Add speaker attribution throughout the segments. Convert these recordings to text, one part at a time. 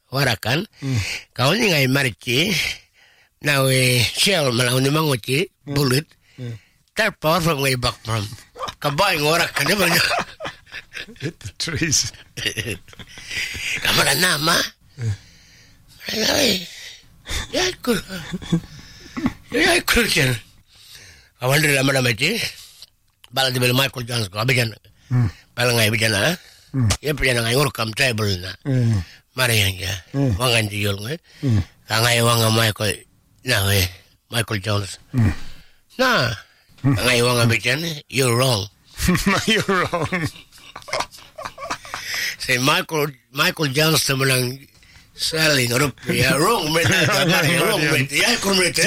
Speaker 1: warakan. Kau ni ngai marci. Now shell malau ni manguci bullet. That power from way back from. Kabaing warakan dia banyak.
Speaker 2: Hit the trees.
Speaker 1: Kamera nama. Ya ikut. Ya ikut kan. Kawan dia nama macam. Bala di bela Michael Jones ko abijan. Bala ngai abijan na. Ya abijan ngai urkam table na. Mari yang ya. Wangan diol ngai. Ngai wanga Michael Jones. Nah. Ngai wanga abijan you're wrong.
Speaker 2: You're wrong.
Speaker 1: Say Michael Jones temenang selling rupiah wrong mereka wrong mereka ya ikut mereka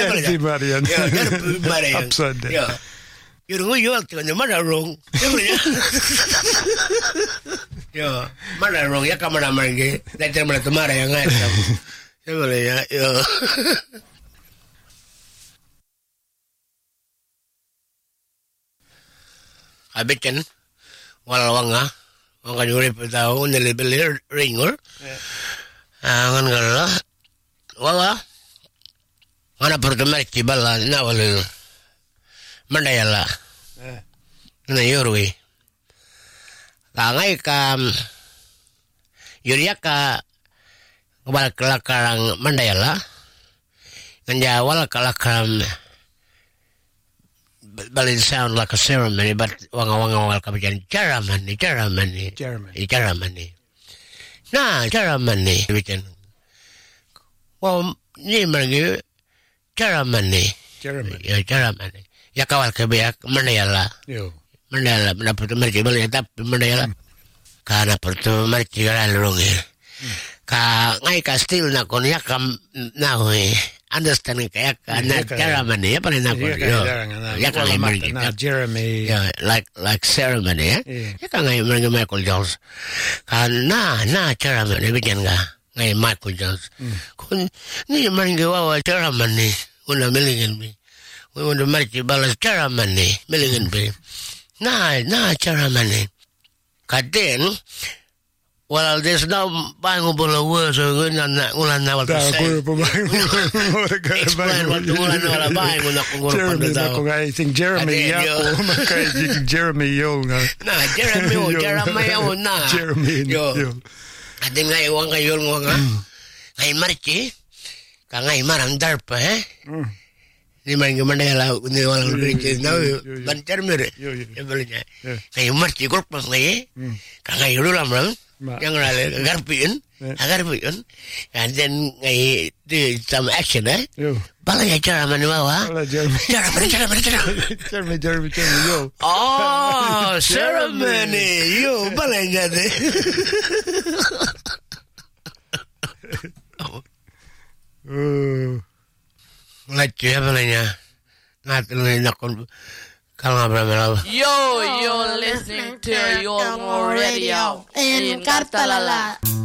Speaker 1: ya
Speaker 2: upside down.
Speaker 1: Ya. Yung jual tu kan mana wrong. Ya, mana wrong ya kamera mereka. Nanti mereka marah yang ada. Ya boleh ya. Habis kan walawanga wanga juri petau nilai ringor. Kan kalau wala mana pertama kibala na wala mandayala na yorwi kangai kam yuriaka wala kalakarang mandayala kanya wala kalakam but it sound like a ceremony but wanga kabijan Germany nah Germany bikin wow ni mereka Germany ya kawal kebiak Mandela mendapat mereka boleh tapi Mandela karena pertama mereka lalu ngai kastil nak konya kam nahui understand kayak karena Germany ya paling nak ya kan mereka
Speaker 2: Jeremy
Speaker 1: like ceremony ya kan ngai mereka Michael Jones karena Germany bikin ngai Michael Jones kun ni mereka wawa Germany una melingen bi una mereka balas Germany melingen bi nah Germany kaden well, there's no buying bola words so ulan na what to say. Explain what ulan na buying una kung
Speaker 2: I think Jeremy Jeremy yo
Speaker 1: na adin nga iwang kayo nga ngay marchi ka ngay marang darpa ni man Mandela ni walang riches now ban termere ebelnya ngay marchi group pas ngay ka ngay rulam ram yang rale garpin and then ngay do some action bala ya cara manuwa
Speaker 2: Jeremy yo
Speaker 1: ceremony yo bala ya de Lagi apa lagi? Ngatain nakon kalau berapa?
Speaker 3: You're listening to your radio in Kartalala.